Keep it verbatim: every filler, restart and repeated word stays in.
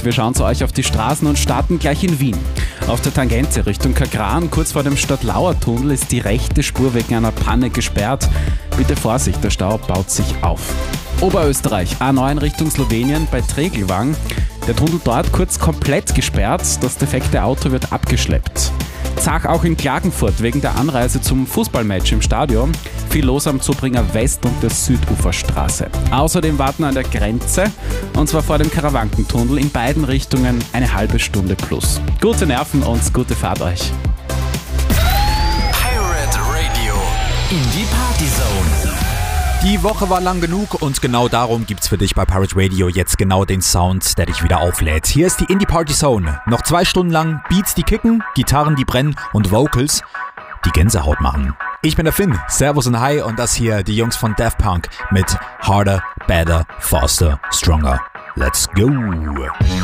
Wir schauen zu euch auf die Straßen und starten gleich in Wien. Auf der Tangente Richtung Kagran, kurz vor dem Stadtlauer-Tunnel, ist die rechte Spur wegen einer Panne gesperrt. Bitte Vorsicht, der Stau baut sich auf. Oberösterreich, A neun Richtung Slowenien bei Tregelwang. Der Tunnel dort kurz komplett gesperrt, das defekte Auto wird abgeschleppt. Zach auch in Klagenfurt wegen der Anreise zum Fußballmatch im Stadion. Viel los am Zubringer West und der Süduferstraße. Außerdem warten an der Grenze, und zwar vor dem Karawankentunnel, in beiden Richtungen eine halbe Stunde plus. Gute Nerven und gute Fahrt euch. Pirate Radio in die Partyzone. Die Woche war lang genug und genau darum gibt's für dich bei Pirate Radio jetzt genau den Sound, der dich wieder auflädt. Hier ist die Indie Party Zone. Noch zwei Stunden lang Beats, die kicken, Gitarren, die brennen und Vocals, die Gänsehaut machen. Ich bin der Finn, Servus und Hi, und das hier die Jungs von Daft Punk mit Harder, Better, Faster, Stronger. Let's go!